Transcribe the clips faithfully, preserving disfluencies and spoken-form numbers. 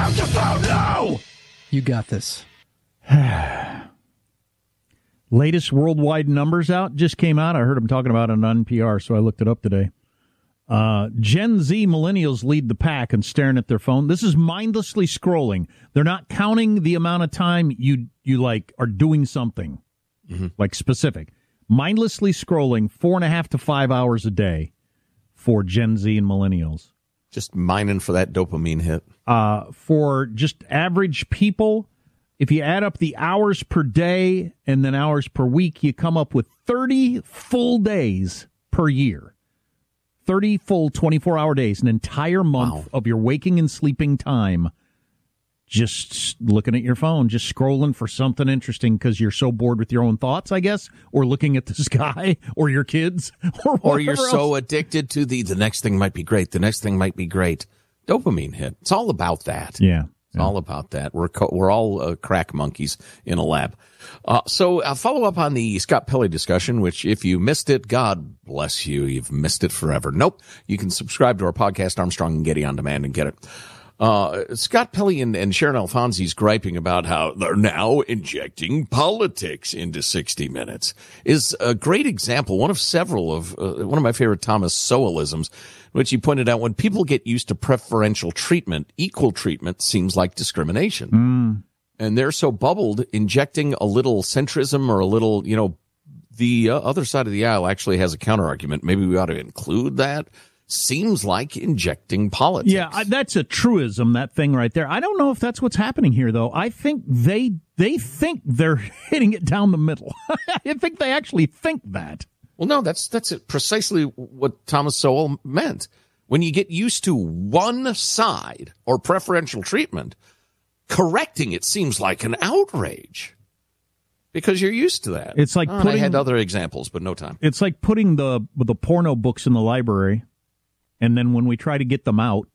microphone low! You got this. Latest worldwide numbers out just came out. I heard them talking about it on N P R, so I looked it up today. Uh, Gen Z millennials lead the pack and staring at their phone. This is mindlessly scrolling. They're not counting the amount of time you you like are doing something, mm-hmm. like specific. Mindlessly scrolling four and a half to five hours a day for Gen Z and millennials. Just mining for that dopamine hit. Uh, for just average people, if you add up the hours per day and then hours per week, you come up with thirty full days per year. thirty full twenty-four hour days, an entire month wow. of your waking and sleeping time. Just looking at your phone, just scrolling for something interesting because you're so bored with your own thoughts, I guess, or looking at the sky or your kids or whatever Or you're else. so addicted to the, the next thing might be great, the next thing might be great. Dopamine hit. It's all about that. Yeah. It's yeah. all about that. We're co- we're all uh, crack monkeys in a lab. Uh, so I'll follow up on the Scott Pelley discussion, which if you missed it, God bless you. You've missed it forever. Nope. You can subscribe to our podcast, Armstrong and Getty On Demand, and get it. Uh, Scott Pelley and, and Sharon Alfonsi's griping about how they're now injecting politics into sixty minutes is a great example, one of several of uh, one of my favorite Thomas Sowellisms, which he pointed out when people get used to preferential treatment, equal treatment seems like discrimination. Mm. And they're so bubbled, injecting a little centrism or a little, you know, the uh, other side of the aisle actually has a counter argument. Maybe we ought to include that. Seems like injecting politics. Yeah, that's a truism, that thing right there. I don't know if that's what's happening here, though. I think they they think they're hitting it down the middle. I think they actually think that. Well, no, that's that's precisely what Thomas Sowell meant. When you get used to one side or preferential treatment, correcting it seems like an outrage. Because you're used to that. It's like oh, putting, I had other examples, but no time. It's like putting the the porno books in the library. And then when we try to get them out,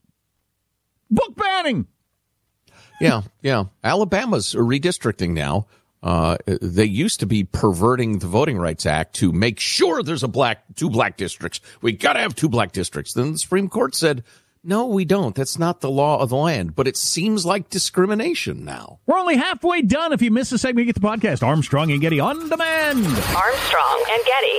book banning. Yeah, yeah. Alabama's redistricting now. Uh, they used to be perverting the Voting Rights Act to make sure there's a black two black districts. We got to have two black districts. Then the Supreme Court said, no, we don't. That's not the law of the land. But it seems like discrimination now. We're only halfway done. If you missed a segment, get the podcast. Armstrong and Getty On Demand. Armstrong and Getty.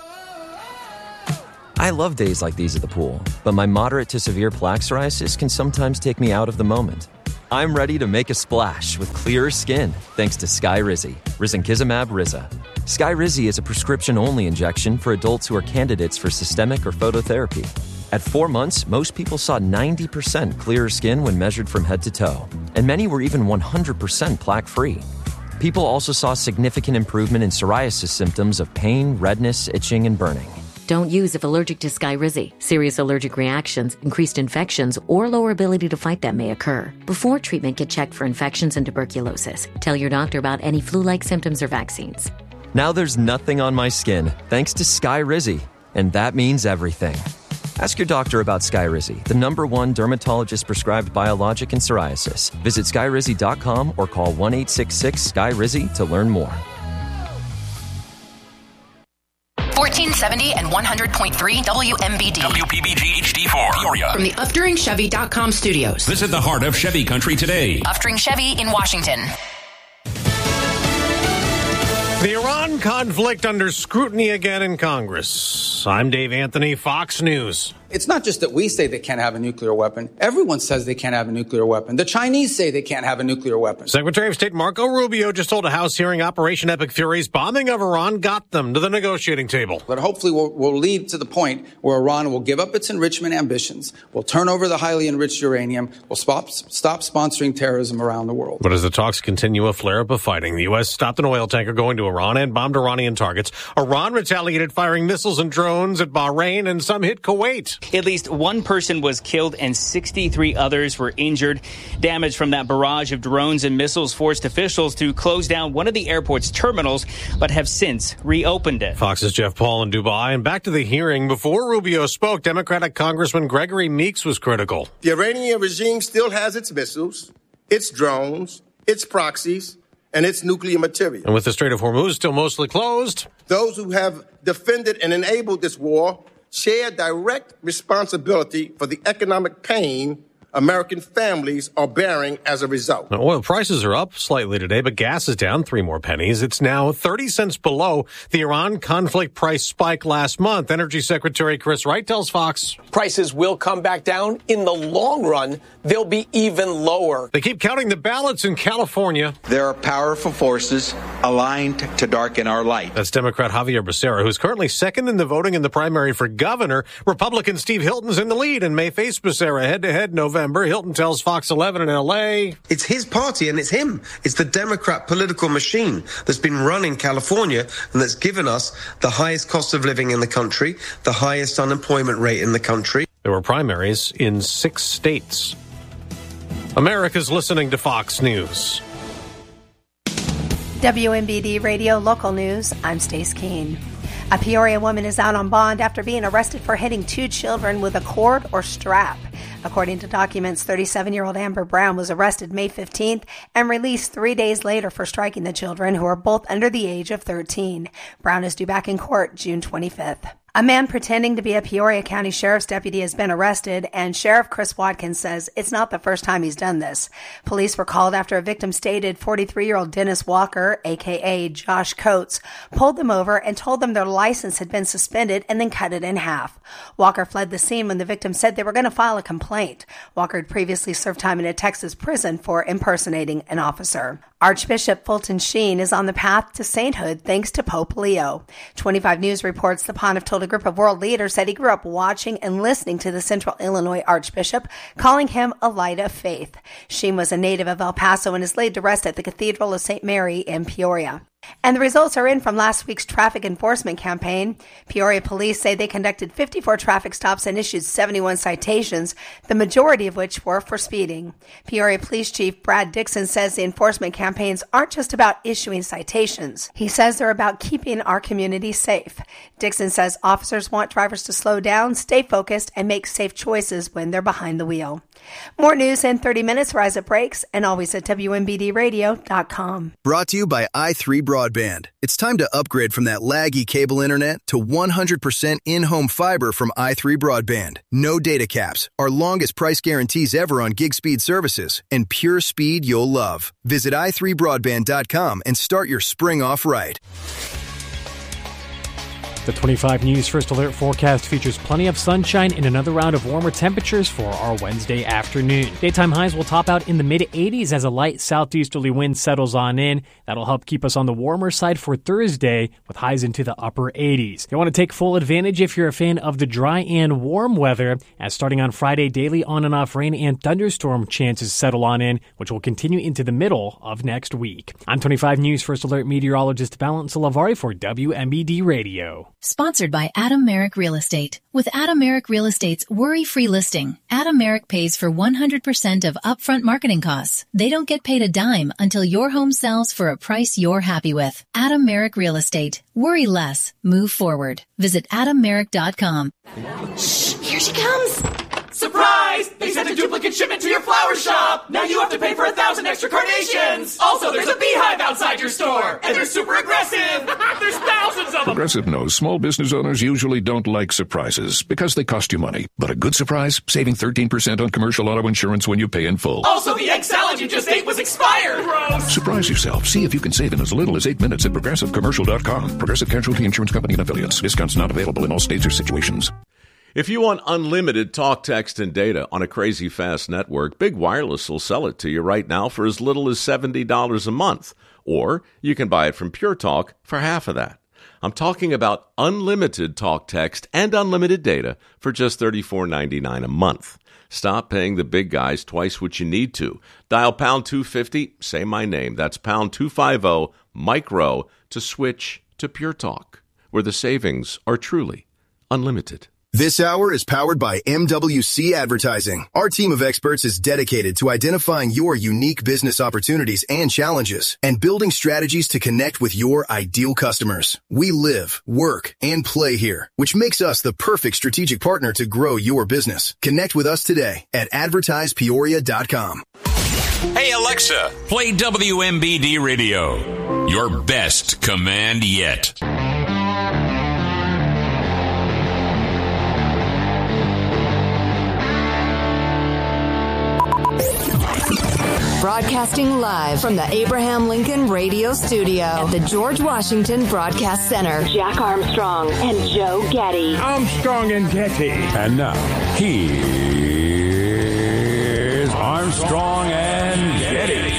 I love days like these at the pool, but my moderate to severe plaque psoriasis can sometimes take me out of the moment. I'm ready to make a splash with clearer skin thanks to Skyrizi, risankizumab Riza. Skyrizi is a prescription-only injection for adults who are candidates for systemic or phototherapy. At four months, most people saw ninety percent clearer skin when measured from head to toe, and many were even one hundred percent plaque-free. People also saw significant improvement in psoriasis symptoms of pain, redness, itching, and burning. Don't use if allergic to Skyrizi. Serious allergic reactions, increased infections, or lower ability to fight them may occur. Before treatment, get checked for infections and tuberculosis. Tell your doctor about any flu-like symptoms or vaccines. Now there's nothing on my skin thanks to Skyrizi, and that means everything. Ask your doctor about Skyrizi, the number one dermatologist-prescribed biologic in psoriasis. Visit Skyrizi dot com or call one eight six six S K Y R I Z Y to learn more. fourteen seventy and one hundred point three W M B D. W P B G H D four, Peoria. From the Upduring Chevy dot com studios. Visit the heart of Chevy country today. Upduring Chevy in Washington. The Iran conflict under scrutiny again in Congress. I'm Dave Anthony, Fox News. It's not just that we say they can't have a nuclear weapon. Everyone says they can't have a nuclear weapon. The Chinese say they can't have a nuclear weapon. Secretary of State Marco Rubio just told a House hearing Operation Epic Fury's bombing of Iran got them to the negotiating table. But hopefully will will lead to the point where Iran will give up its enrichment ambitions, will turn over the highly enriched uranium, will stop, stop sponsoring terrorism around the world. But as the talks continue, a flare-up of fighting. The U S stopped an oil tanker going to Iran and bombed Iranian targets. Iran retaliated, firing missiles and drones at Bahrain, and some hit Kuwait. At least one person was killed and sixty-three others were injured. Damage from that barrage of drones and missiles forced officials to close down one of the airport's terminals, but have since reopened it. Fox's Jeff Paul in Dubai. And back to the hearing. Before Rubio spoke, Democratic Congressman Gregory Meeks was critical. The Iranian regime still has its missiles, its drones, its proxies, and its nuclear material. And with the Strait of Hormuz still mostly closed, those who have defended and enabled this war share direct responsibility for the economic pain American families are bearing as a result. Now, oil prices are up slightly today, but gas is down three more pennies. It's now thirty cents below the Iran conflict price spike last month. Energy Secretary Chris Wright tells Fox prices will come back down. In the long run, they'll be even lower. They keep counting the ballots in California. There are powerful forces aligned to darken our light. That's Democrat Javier Becerra, who's currently second in the voting in the primary for governor. Republican Steve Hilton's in the lead and may face Becerra head-to-head November. Hilton tells Fox eleven in L A it's his party and it's him. It's the Democrat political machine that's been running California and that's given us the highest cost of living in the country, the highest unemployment rate in the country. There were primaries in six states. America's listening to Fox News. W M B D Radio Local News, I'm Stace Keene. A Peoria woman is out on bond after being arrested for hitting two children with a cord or strap. According to documents, thirty-seven-year-old Amber Brown was arrested May fifteenth and released three days later for striking the children, who are both under the age of thirteen. Brown is due back in court June twenty-fifth. A man pretending to be a Peoria County Sheriff's deputy has been arrested, and Sheriff Chris Watkins says it's not the first time he's done this. Police were called after a victim stated forty-three-year-old Dennis Walker, a k a. Josh Coates, pulled them over and told them their license had been suspended and then cut it in half. Walker fled the scene when the victim said they were going to file a complaint. Walker had previously served time in a Texas prison for impersonating an officer. Archbishop Fulton Sheen is on the path to sainthood thanks to Pope Leo. twenty-five News reports the Pontiff told a group of world leaders that he grew up watching and listening to the Central Illinois Archbishop, calling him a light of faith. Sheen was a native of El Paso and is laid to rest at the Cathedral of Saint Mary in Peoria. And the results are in from last week's traffic enforcement campaign. Peoria police say they conducted fifty-four traffic stops and issued seventy-one citations, the majority of which were for speeding. Peoria Police Chief Brad Dixon says the enforcement campaigns aren't just about issuing citations. He says they're about keeping our community safe. Dixon says officers want drivers to slow down, stay focused, and make safe choices when they're behind the wheel. More news in thirty minutes, rise at breaks, and always at W M B D radio dot com. Brought to you by i three Broadband. It's time to upgrade from that laggy cable internet to one hundred percent in-home fiber from i three Broadband. No data caps, our longest price guarantees ever on gig speed services, and pure speed you'll love. Visit i three broadband dot com and start your spring off right. The twenty-five News First Alert forecast features plenty of sunshine and another round of warmer temperatures for our Wednesday afternoon. Daytime highs will top out in the mid eighties as a light southeasterly wind settles on in. That'll help keep us on the warmer side for Thursday with highs into the upper eighties. You want to take full advantage if you're a fan of the dry and warm weather, as starting on Friday, daily on and off rain and thunderstorm chances settle on in, which will continue into the middle of next week. I'm twenty-five News First Alert meteorologist Valence Lavari for W M B D Radio. Sponsored by Adam Merrick Real Estate. With Adam Merrick Real Estate's worry-free listing, Adam Merrick pays for one hundred percent of upfront marketing costs. They don't get paid a dime until your home sells for a price you're happy with. Adam Merrick Real Estate. Worry less. Move forward. Visit adam merrick dot com. Shh! Here she comes! Surprise! They sent a duplicate shipment to your flower shop! Now you have to pay for a thousand extra carnations! Also, there's a beehive outside your store! And they're super aggressive! There's thousands of them! Progressive knows small business owners usually don't like surprises because they cost you money. But a good surprise? Saving thirteen percent on commercial auto insurance when you pay in full. Also, the egg salad you just ate was expired! Gross! Surprise yourself. See if you can save in as little as eight minutes at progressive commercial dot com. Progressive Casualty Insurance Company and Affiliates. Discounts not available in all states or situations. If you want unlimited talk, text, and data on a crazy fast network, Big Wireless will sell it to you right now for as little as seventy dollars a month. Or you can buy it from Pure Talk for half of that. I'm talking about unlimited talk, text, and unlimited data for just thirty-four ninety-nine a month. Stop paying the big guys twice what you need to. Dial pound two fifty, say my name. That's pound two fifty, micro, to switch to Pure Talk, where the savings are truly unlimited. This hour is powered by M W C Advertising. Our team of experts is dedicated to identifying your unique business opportunities and challenges and building strategies to connect with your ideal customers. We live, work, and play here, which makes us the perfect strategic partner to grow your business. Connect with us today at advertise peoria dot com. Hey, Alexa, play W M B D Radio. Your best command yet. Broadcasting live from the Abraham Lincoln Radio Studio at the George Washington Broadcast Center. Jack Armstrong and Joe Getty. Armstrong and Getty. And now, here's Armstrong and Getty.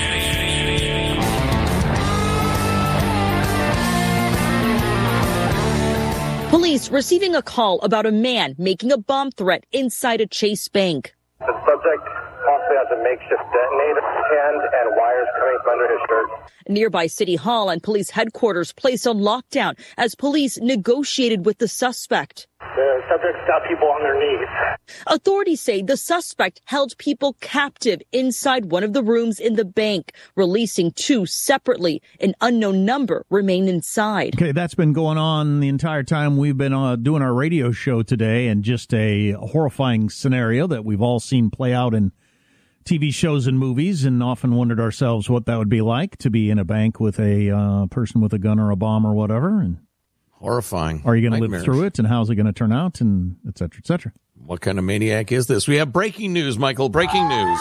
Police receiving a call about a man making a bomb threat inside a Chase Bank. The subject possibly has a makeshift detonator hand and wires coming from under his shirt. Nearby City Hall and police headquarters placed on lockdown as police negotiated with the suspect. The subject's got people on their knees. Authorities say the suspect held people captive inside one of the rooms in the bank, releasing two separately. An unknown number remain inside. Okay, that's been going on the entire time we've been uh, doing our radio show today, and just a horrifying scenario that we've all seen play out in T V shows and movies, and often wondered ourselves what that would be like to be in a bank with a uh, person with a gun or a bomb or whatever. And horrifying. Are you going to live through it, and how's it going to turn out, and et cetera, et cetera? What kind of maniac is this? We have breaking news, Michael. Breaking news.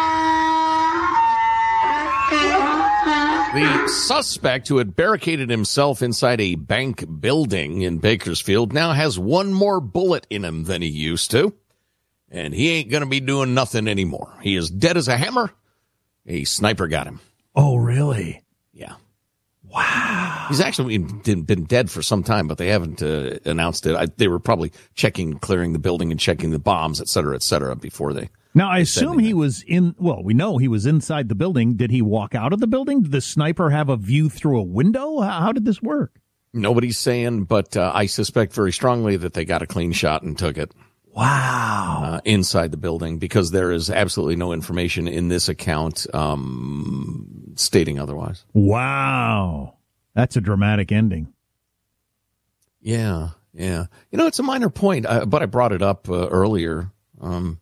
The suspect who had barricaded himself inside a bank building in Bakersfield now has one more bullet in him than he used to. And he ain't going to be doing nothing anymore. He is dead as a hammer. A sniper got him. Oh, really? Yeah. Wow. He's actually been, been dead for some time, but they haven't uh, announced it. I, they were probably checking, clearing the building and checking the bombs, et cetera, et cetera, before they... Now, I assume he was in, well, we know he was inside the building. Did he walk out of the building? Did the sniper have a view through a window? How, how did this work? Nobody's saying, but uh, I suspect very strongly that they got a clean shot and took it. Wow. Uh, inside the building, because there is absolutely no information in this account um, stating otherwise. Wow. That's a dramatic ending. Yeah, yeah. You know, it's a minor point, uh, but I brought it up uh, earlier. Um,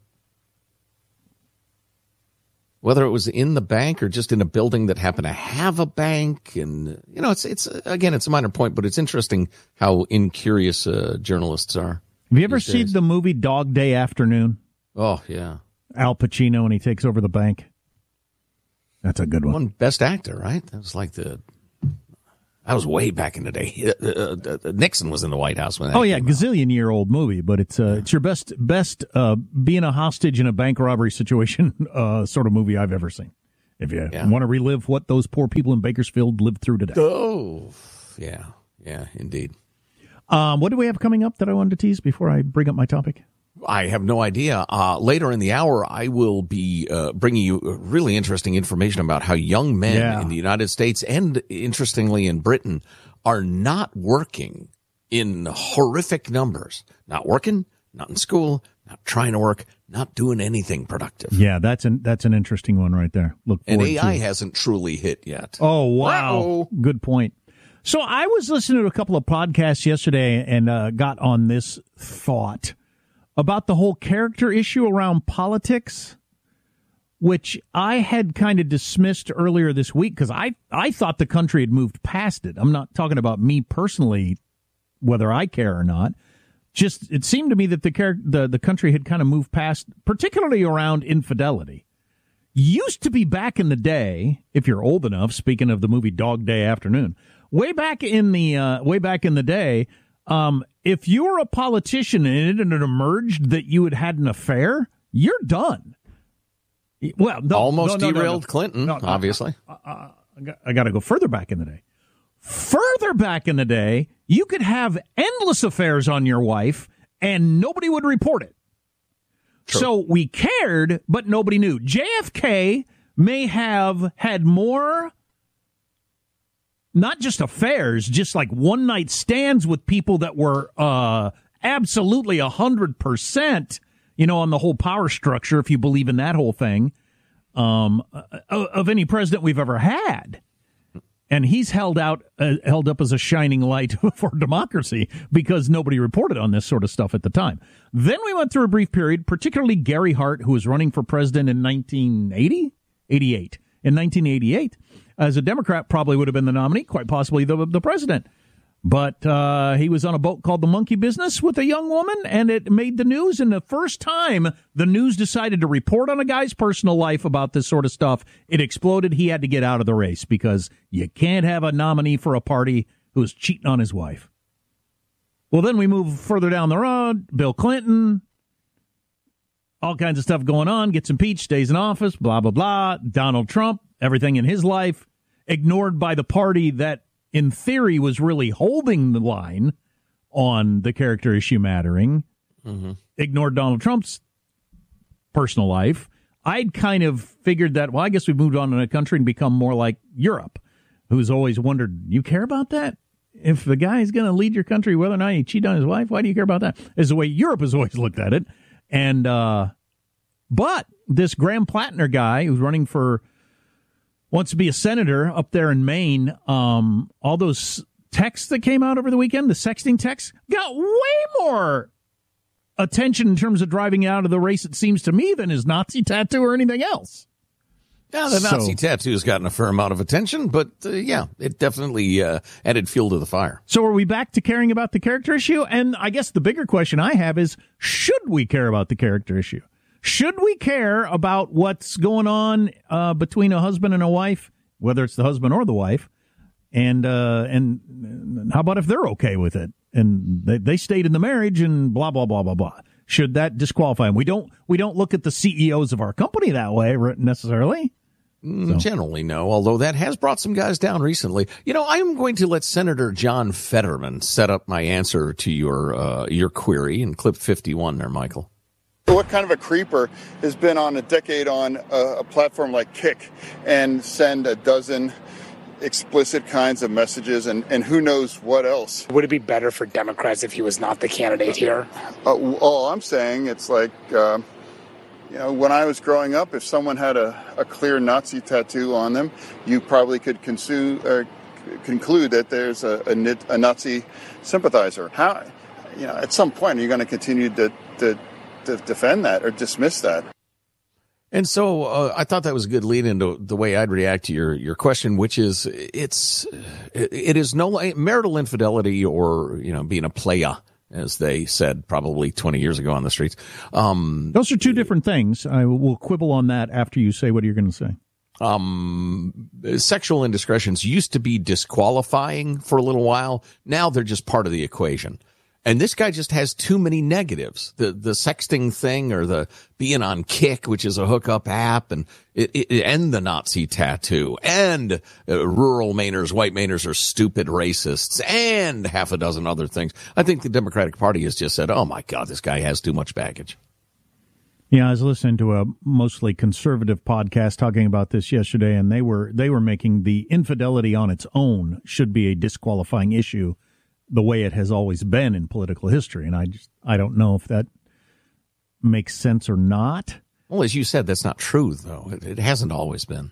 whether it was in the bank or just in a building that happened to have a bank. And, you know, it's, it's again, it's a minor point, but it's interesting how incurious uh, journalists are. Have you ever seen the movie Dog Day Afternoon? Oh, yeah. Al Pacino when he takes over the bank. That's a good one. One Best Actor, right? That was like the... That was way back in the day. Uh, uh, Nixon was in the White House when that Oh, yeah, came gazillion-year-old movie, but it's uh, it's your best, best uh, being a hostage in a bank robbery situation uh, sort of movie I've ever seen. If you yeah. want to relive what those poor people in Bakersfield lived through today. Oh, yeah, yeah, indeed. Um, what do we have coming up that I wanted to tease before I bring up my topic? I have no idea. Uh, later in the hour, I will be uh, bringing you really interesting information about how young men Yeah. in the United States and, interestingly, in Britain are not working in horrific numbers. Not working, not in school, not trying to work, not doing anything productive. Yeah, that's an that's an interesting one right there. Look And forward A I to it. hasn't truly hit yet. Oh, wow. Uh-oh. Good point. So I was listening to a couple of podcasts yesterday and uh, got on this thought about the whole character issue around politics, which I had kind of dismissed earlier this week because I, I thought the country had moved past it. I'm not talking about me personally, whether I care or not. Just it seemed to me that the char- the, the country had kind of moved past, particularly around infidelity. Used to be back in the day, if you're old enough, speaking of the movie Dog Day Afternoon, way back in the uh, way back in the day, um, if you were a politician and it had emerged that you had had an affair, you're done. Well, no, Almost no, no, no, derailed no. Clinton, No, no, obviously. Uh, uh, I got, I got to go further back in the day. Further back in the day, you could have endless affairs on your wife and nobody would report it. True. So we cared, but nobody knew. J F K may have had more, not just affairs, just like one night stands with people that were uh, absolutely one hundred percent, you know, on the whole power structure, if you believe in that whole thing, um, of any president we've ever had. And he's held out, uh, held up as a shining light for democracy because nobody reported on this sort of stuff at the time. Then we went through a brief period, particularly Gary Hart, who was running for president in nineteen eighty, eighty-eight. In nineteen eighty-eight, as a Democrat, probably would have been the nominee, quite possibly the, the president. But uh, he was on a boat called the Monkey Business with a young woman, and it made the news. And the first time the news decided to report on a guy's personal life about this sort of stuff, it exploded. He had to get out of the race because you can't have a nominee for a party who's cheating on his wife. Well, then we move further down the road. Bill Clinton, all kinds of stuff going on, gets impeached, stays in office, blah, blah, blah. Donald Trump, everything in his life ignored by the party that in theory was really holding the line on the character issue mattering, mm-hmm. ignored Donald Trump's personal life. I'd kind of figured that, well, I guess we've moved on in a country and become more like Europe, who's always wondered, you care about that? If the guy's going to lead your country, whether or not he cheated on his wife, why do you care about that? Is the way Europe has always looked at it. And, uh, but this Graham Plattner guy who's running for, wants to be a senator up there in Maine, um, all those texts that came out over the weekend, the sexting texts, got way more attention in terms of driving out of the race, it seems to me, than his Nazi tattoo or anything else. Yeah, the Nazi so, tattoo has gotten a fair amount of attention, but uh, yeah, it definitely uh, added fuel to the fire. So are we back to caring about the character issue? And I guess the bigger question I have is, should we care about the character issue? Should we care about what's going on uh, between a husband and a wife, whether it's the husband or the wife? And uh, and how about if they're okay with it and they, they stayed in the marriage and blah, blah, blah, blah, blah? Should that disqualify them? We don't we don't look at the C E Os of our company that way necessarily. So. Generally, no, although that has brought some guys down recently. You know, I'm going to let Senator John Fetterman set up my answer to your uh, your query in clip fifty-one there, Michael. What kind of a creeper has been on a decade on a, a platform like Kick and send a dozen explicit kinds of messages and, and who knows what else? Would it be better for Democrats if he was not the candidate here? Uh, all I'm saying, it's like, uh, you know, when I was growing up, if someone had a, a clear Nazi tattoo on them, you probably could consume, or conclude that there's a, a, a Nazi sympathizer. How, you know, at some point, are you going to continue to, to to defend that or dismiss that? And so uh, I thought that was a good lead into the way I'd react to your, your question, which is it's it is no marital infidelity or, you know, being a playa, as they said probably twenty years ago on the streets. Um, Those are two different things. I will quibble on that after you say what you're going to say. Um, sexual indiscretions used to be disqualifying for a little while. Now they're just part of the equation. And this guy just has too many negatives. The the sexting thing, or the being on Kick, which is a hookup app, and it, it, and the Nazi tattoo, and uh, rural Mainers, white Mainers are stupid racists, and half a dozen other things. I think the Democratic Party has just said, "Oh my God, this guy has too much baggage." Yeah, I was listening to a mostly conservative podcast talking about this yesterday, and they were they were making the infidelity on its own should be a disqualifying issue, the way it has always been in political history. And I just, I don't know if that makes sense or not. Well, as you said, that's not true, though. It, it hasn't always been.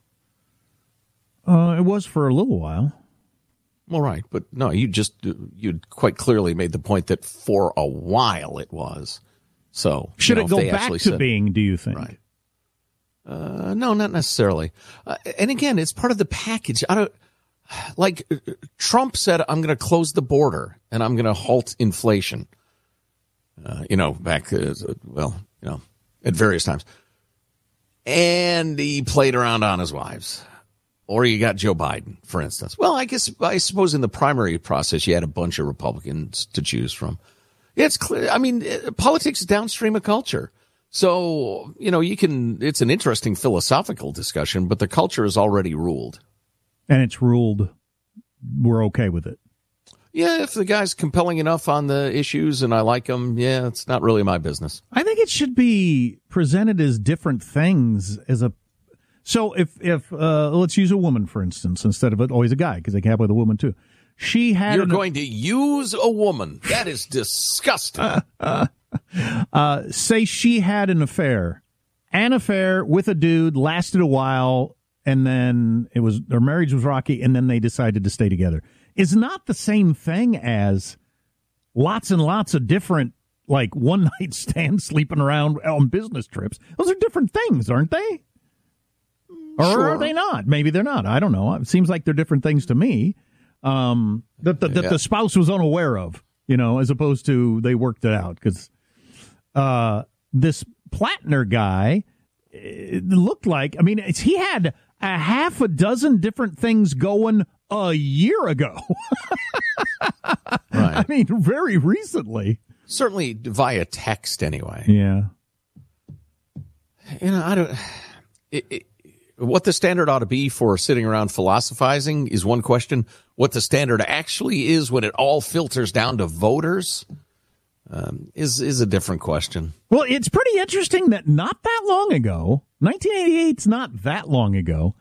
Uh, it was for a little while. Well, right. But no, you just, you quite clearly made the point that for a while it was. So should you know, it go back to said, being, do you think? Right. Uh, no, not necessarily. Uh, and again, it's part of the package. I don't, Like Trump said, I'm going to close the border and I'm going to halt inflation. Uh, you know, back, uh, well, you know, at various times. And he played around on his wives. Or you got Joe Biden, for instance. Well, I guess, I suppose in the primary process, you had a bunch of Republicans to choose from. It's clear. I mean, politics is downstream of culture. So, you know, you can, it's an interesting philosophical discussion, but the culture is already ruled. And it's ruled, we're okay with it. Yeah, if the guy's compelling enough on the issues and I like him, yeah, it's not really my business. I think it should be presented as different things. As a So if, if uh, let's use a woman, for instance, instead of always a guy, because they can have with a woman, too. She had You're an, going to use a woman. That is disgusting. uh, uh, uh, say she had an affair. An affair with a dude, lasted a while, and then it was their marriage was rocky, and then they decided to stay together. Is not the same thing as lots and lots of different, like, one-night stands sleeping around on business trips. Those are different things, aren't they? Or Sure. are they not? Maybe they're not. I don't know. It seems like they're different things to me. um, that the, that Yeah. the spouse was unaware of, you know, as opposed to they worked it out. Because uh, this Plattner guy, it looked like, I mean, it's, he had a half a dozen different things going a year ago. Right. I mean, very recently. Certainly via text, anyway. Yeah. You know, I don't. It, it, what the standard ought to be for sitting around philosophizing is one question. What the standard actually is when it all filters down to voters um, is is a different question. Well, it's pretty interesting that not that long ago, nineteen eighty-eight's not that long ago,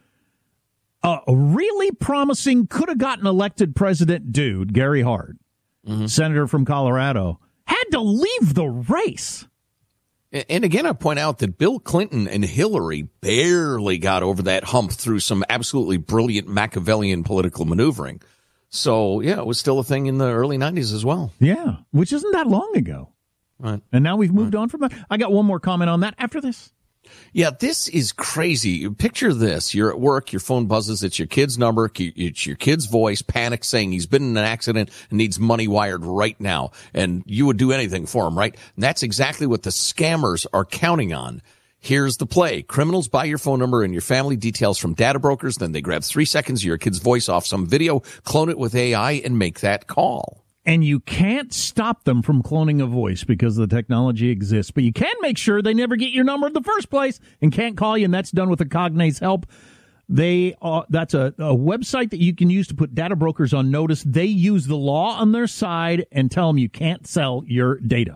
uh, a really promising, could have gotten elected president dude, Gary Hart, mm-hmm. senator from Colorado, had to leave the race. And again, I point out that Bill Clinton and Hillary barely got over that hump through some absolutely brilliant Machiavellian political maneuvering. So, yeah, it was still a thing in the early nineties as well. Yeah, which isn't that long ago. Right. And now we've moved right. on from that. I got one more comment on that after this. Yeah, this is crazy. Picture this. You're at work, your phone buzzes, it's your kid's number, it's your kid's voice, panic saying he's been in an accident and needs money wired right now. And you would do anything for him, right? And that's exactly what the scammers are counting on. Here's the play. Criminals buy your phone number and your family details from data brokers. Then they grab three seconds of your kid's voice off some video, clone it with A I, and make that call. And you can't stop them from cloning a voice because the technology exists. But you can make sure they never get your number in the first place and can't call you, and that's done with the Cognate's help. They uh, That's a, a website that you can use to put data brokers on notice. They use the law on their side and tell them you can't sell your data.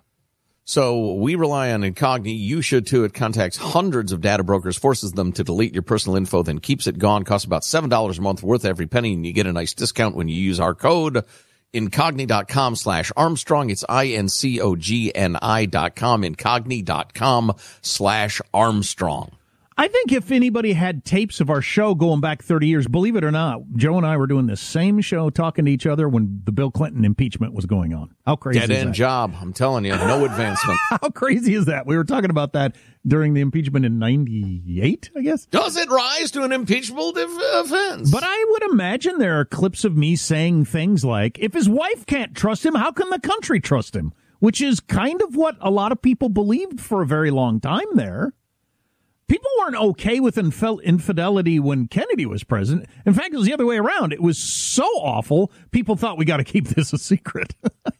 So we rely on Incogni. You should, too. It contacts hundreds of data brokers, forces them to delete your personal info, then keeps it gone. Costs about seven dollars a month, worth every penny, and you get a nice discount when you use our code. Incogni.com slash Armstrong. It's I-N-C-O-G-N-I dot com. Incogni.com slash Armstrong. I think if anybody had tapes of our show going back thirty years, believe it or not, Joe and I were doing the same show talking to each other when the Bill Clinton impeachment was going on. How crazy is that? Dead end job. I'm telling you, no advancement. How crazy is that? We were talking about that during the impeachment in ninety-eight, I guess. Does it rise to an impeachable offense? But I would imagine there are clips of me saying things like, if his wife can't trust him, how can the country trust him? Which is kind of what a lot of people believed for a very long time there. People weren't okay with infel- infidelity when Kennedy was president. In fact, it was the other way around. It was so awful, people thought we got to keep this a secret.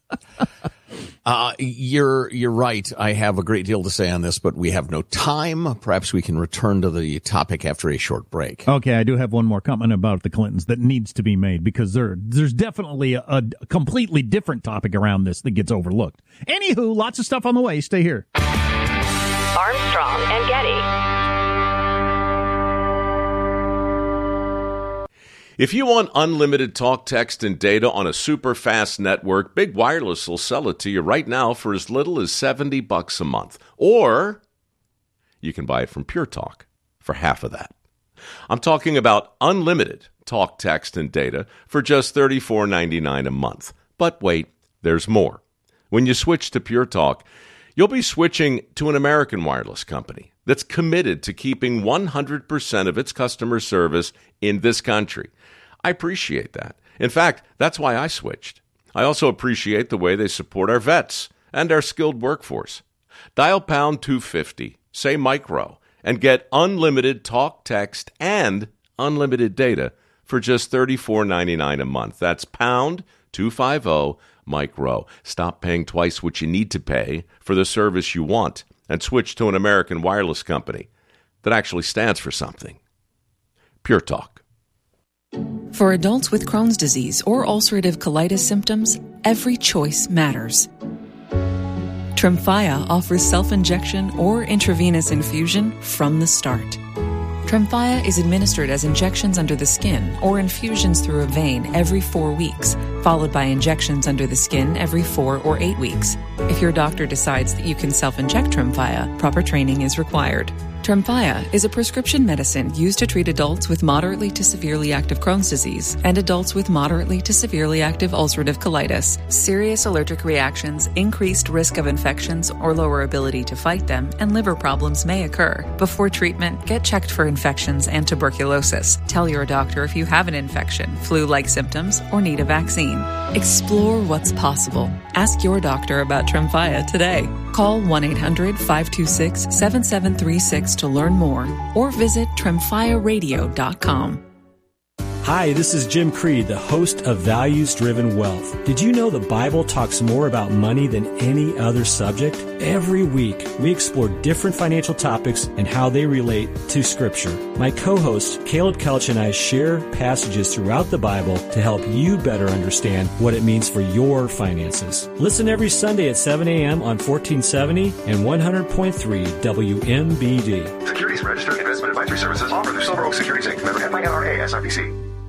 uh, you're you're right. I have a great deal to say on this, but we have no time. Perhaps we can return to the topic after a short break. Okay, I do have one more comment about the Clintons that needs to be made because there there's definitely a, a completely different topic around this that gets overlooked. Anywho, lots of stuff on the way. Stay here. Armstrong and Getty. If you want unlimited talk, text, and data on a super fast network, Big Wireless will sell it to you right now for as little as seventy bucks a month. Or you can buy it from Pure Talk for half of that. I'm talking about unlimited talk, text, and data for just thirty-four ninety-nine a month. But wait, there's more. When you switch to Pure Talk, you'll be switching to an American wireless company that's committed to keeping one hundred percent of its customer service in this country. I appreciate that. In fact, that's why I switched. I also appreciate the way they support our vets and our skilled workforce. Dial pound two fifty, say micro, and get unlimited talk, text, and unlimited data for just thirty-four ninety-nine a month. That's pound two fifty, micro. Stop paying twice what you need to pay for the service you want and switch to an American wireless company that actually stands for something. Pure Talk. For adults with Crohn's disease or ulcerative colitis symptoms, every choice matters. Tremfya offers self-injection or intravenous infusion from the start. Tremfya is administered as injections under the skin or infusions through a vein every four weeks, followed by injections under the skin every four or eight weeks. If your doctor decides that you can self-inject Tremfya, proper training is required. Tremfya is a prescription medicine used to treat adults with moderately to severely active Crohn's disease and adults with moderately to severely active ulcerative colitis. Serious allergic reactions, increased risk of infections or lower ability to fight them, and liver problems may occur. Before treatment, get checked for infections and tuberculosis. Tell your doctor if you have an infection, flu-like symptoms, or need a vaccine. Explore what's possible. Ask your doctor about Tremfya today. Call one eight hundred five two six seven seven three six to learn more or visit tremfya radio dot com. Hi, this is Jim Creed, the host of Values Driven Wealth. Did you know the Bible talks more about money than any other subject? Every week, we explore different financial topics and how they relate to Scripture. My co-host, Caleb Kelch, and I share passages throughout the Bible to help you better understand what it means for your finances. Listen every Sunday at seven a.m. on fourteen seventy and one hundred point three W M B D. Securities Registered Investment Advisory Services offered through Silver Oak Securities Incorporated. Member F I N R A S I P C.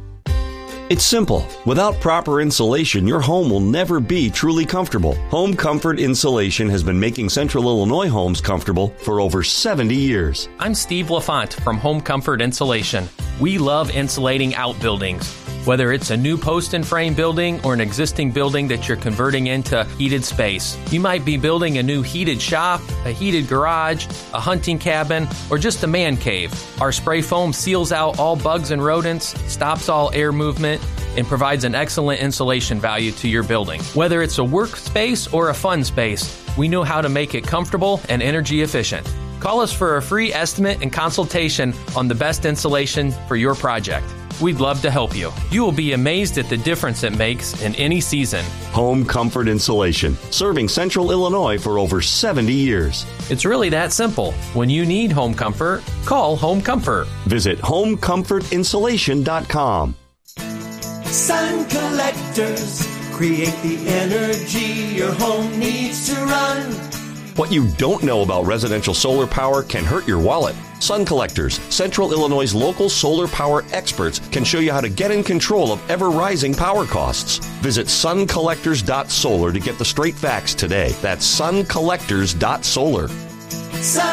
It's simple. Without proper insulation, your home will never be truly comfortable. Home Comfort Insulation has been making Central Illinois homes comfortable for over seventy years. I'm Steve LaFont from Home Comfort Insulation. We love insulating outbuildings. Whether it's a new post and frame building or an existing building that you're converting into heated space. You might be building a new heated shop, a heated garage, a hunting cabin, or just a man cave. Our spray foam seals out all bugs and rodents, stops all air movement, and provides an excellent insulation value to your building. Whether it's a workspace or a fun space, we know how to make it comfortable and energy efficient. Call us for a free estimate and consultation on the best insulation for your project. We'd love to help you. You will be amazed at the difference it makes in any season. Home Comfort Insulation, serving Central Illinois for over seventy years. It's really that simple. When you need home comfort, call Home Comfort. Visit home comfort insulation dot com. Sun collectors create the energy your home needs to run. What you don't know about residential solar power can hurt your wallet. Sun Collectors, Central Illinois' local solar power experts, can show you how to get in control of ever-rising power costs. Visit sun collectors dot solar to get the straight facts today. That's sun collectors dot solar. Sun